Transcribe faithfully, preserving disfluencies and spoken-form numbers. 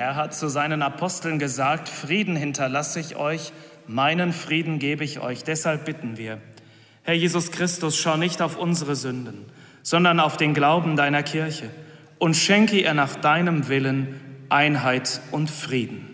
Herr hat zu seinen Aposteln gesagt, Frieden hinterlasse ich euch, meinen Frieden gebe ich euch. Deshalb bitten wir, Herr Jesus Christus, schau nicht auf unsere Sünden, sondern auf den Glauben deiner Kirche und schenke ihr nach deinem Willen Einheit und Frieden.